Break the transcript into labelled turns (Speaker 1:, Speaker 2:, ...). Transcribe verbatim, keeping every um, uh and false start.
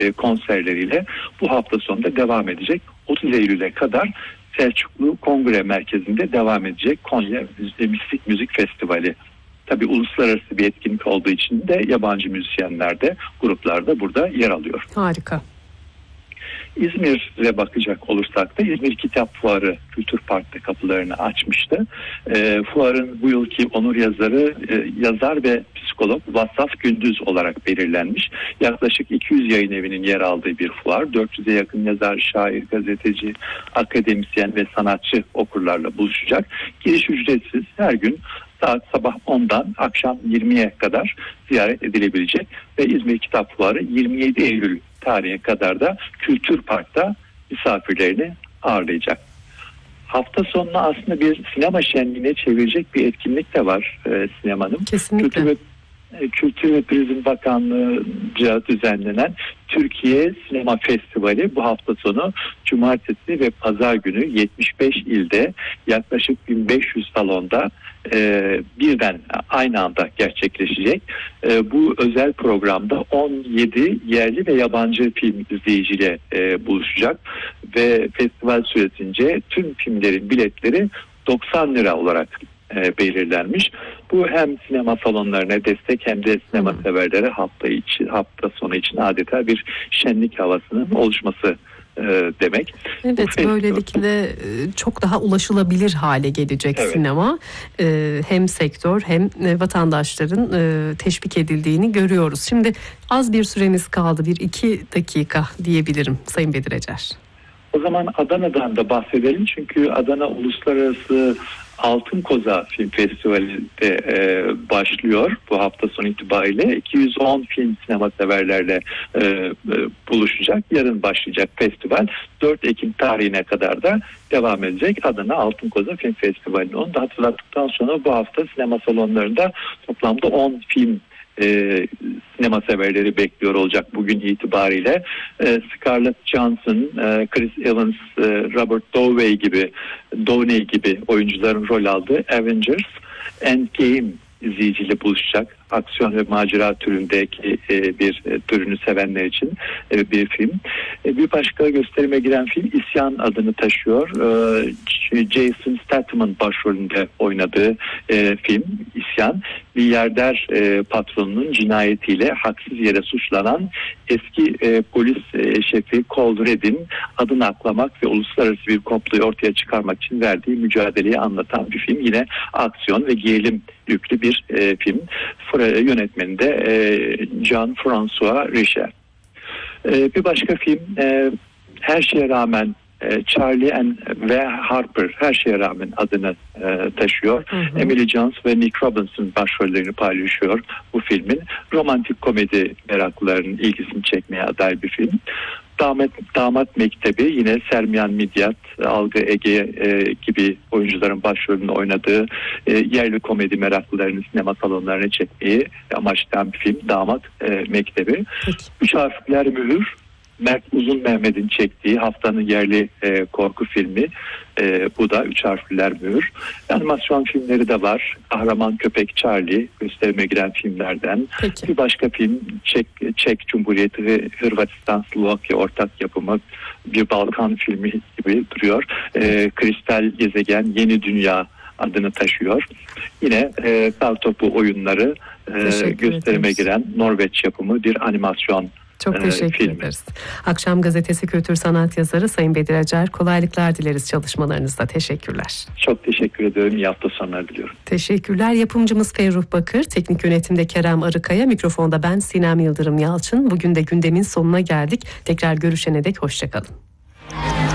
Speaker 1: e, konserleriyle bu hafta sonunda devam edecek. otuz Eylül'e kadar Selçuklu Kongre Merkezi'nde devam edecek Konya Mistik Müzik Festivali. Tabii uluslararası bir etkinlik olduğu için de yabancı müzisyenler de, gruplar da burada yer alıyor.
Speaker 2: Harika.
Speaker 1: İzmir'e bakacak olursak da İzmir Kitap Fuarı Kültür Park'ta kapılarını açmıştı. E, fuarın bu yılki onur yazarı e, yazar ve psikolog Vassaf Gündüz olarak belirlenmiş. Yaklaşık iki yüz yayın evinin yer aldığı bir fuar. dört yüze yakın yazar, şair, gazeteci, akademisyen ve sanatçı okurlarla buluşacak. Giriş ücretsiz, her gün saat sabah ondan akşam yirmiye kadar ziyaret edilebilecek ve İzmir Kitap Fuarı yirmi yedi Eylül tarihe kadar da Kültür Park'ta misafirlerini ağırlayacak. Hafta sonuna aslında bir sinema şenliğine çevirecek bir etkinlik de var e, sinemanın.
Speaker 2: Kesinlikle.
Speaker 1: Kültür ve, e, Kültür ve Turizm Bakanlığı'nca düzenlenen Türkiye Sinema Festivali bu hafta sonu cumartesi ve pazar günü yetmiş beş ilde yaklaşık bin beş yüz salonda e, birden aynı anda gerçekleşecek. E, bu özel programda on yedi yerli ve yabancı film izleyiciyle e, buluşacak ve festival süresince tüm filmlerin biletleri doksan lira olarak e, belirlenmiş. Bu hem sinema salonlarına destek hem de sinema severlere hafta içi, hafta sonu için adeta bir şenlik havasının oluşması e, demek.
Speaker 2: Evet,
Speaker 1: festival...
Speaker 2: böylelikle çok daha ulaşılabilir hale gelecek evet. sinema. E, hem sektör hem vatandaşların e, teşvik edildiğini görüyoruz. Şimdi az bir süremiz kaldı. Bir iki dakika diyebilirim Sayın Bedir Ecer.
Speaker 1: O zaman Adana'dan da bahsedelim. Çünkü Adana Uluslararası Altın Koza Film Festivali de e, başlıyor bu hafta sonu itibariyle. iki yüz on film sinema severlerle e, e, buluşacak. Yarın başlayacak festival. dört Ekim tarihine kadar da devam edecek Adana Altın Koza Film Festivali. Onu da hatırlattıktan sonra bu hafta sinema salonlarında toplamda on film E, sinema severleri bekliyor olacak bugün itibariyle. E, Scarlett Johansson, e, Chris Evans, e, Robert Downey gibi Downey gibi oyuncuların rol aldığı Avengers Endgame izleyiciyle buluşacak. Aksiyon ve macera türündeki e, bir e, türünü sevenler için e, bir film. E, bir başka gösterime giren film İsyan adını taşıyor. E, Jason Statham'ın başrolünde oynadığı e, film İsyan. Milyarder e, patronunun cinayetiyle haksız yere suçlanan eski e, polis e, şefi Cole Redd'in adını aklamak ve uluslararası bir komployu ortaya çıkarmak için verdiği mücadeleyi anlatan bir film. Yine aksiyon ve gerilim yüklü bir e, film. Yönetmeni de e, Jean-François Richet. E, bir başka film e, Her Şeye Rağmen e, Charlie and ve Harper Her Şeye Rağmen adını e, taşıyor. Hı hı. Emily Jones ve Nick Robinson başrollerini paylaşıyor bu filmin. Romantik komedi meraklılarının ilgisini çekmeye aday bir film. Damat, Damat Mektebi yine Sermiyan Midyat, Algı Ege e, gibi oyuncuların başrolünü oynadığı e, yerli komedi meraklılarını sinema salonlarına çekmeyi amaçlayan bir film Damat e, Mektebi. Peki. Üç Harfler Mühür, Mert Uzun Mehmet'in çektiği haftanın yerli e, korku filmi. E, bu da Üç Harfler Mühür. Animasyon filmleri de var. Kahraman Köpek Charlie gösterime giren filmlerden. Peki. Bir başka film Çek, Çek Cumhuriyeti ve Hırvatistan Slovakya ortak yapımı bir Balkan filmi gibi duruyor. E, Kristal Gezegen Yeni Dünya adını taşıyor. Yine e, Kartopu oyunları e, gösterime ederiz. Giren Norveç yapımı bir animasyon
Speaker 2: Çok teşekkür e, ederiz. Akşam Gazetesi kültür sanat yazarı Sayın Bedir Ecer, kolaylıklar dileriz çalışmalarınızda. Teşekkürler.
Speaker 1: Çok teşekkür ediyorum. İyi hafta sonları diliyorum.
Speaker 2: Teşekkürler. Yapımcımız Ferruh Bakır, teknik yönetimde Kerem Arıkaya, mikrofonda ben Sinem Yıldırım Yalçın. Bugün de gündemin sonuna geldik. Tekrar görüşene dek hoşçakalın.